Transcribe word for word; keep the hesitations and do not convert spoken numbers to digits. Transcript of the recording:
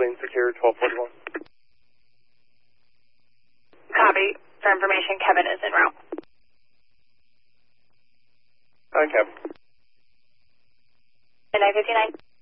lane secure, twelve forty-one. Copy. For information, Kevin is en route. Hi, Kevin. nine fifty-nine.